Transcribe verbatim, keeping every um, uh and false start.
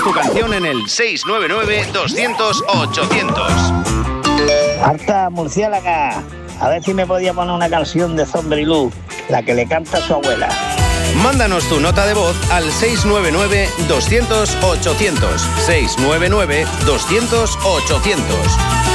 tu canción en el seis nueve nueve, doscientos, ochocientos. Marta, murciélaga, a ver si me podía poner una canción de Zombrilú, la que le canta a su abuela. Mándanos tu nota de voz al seis nueve nueve, doscientos, ochocientos. seis nueve nueve, doscientos, ochocientos.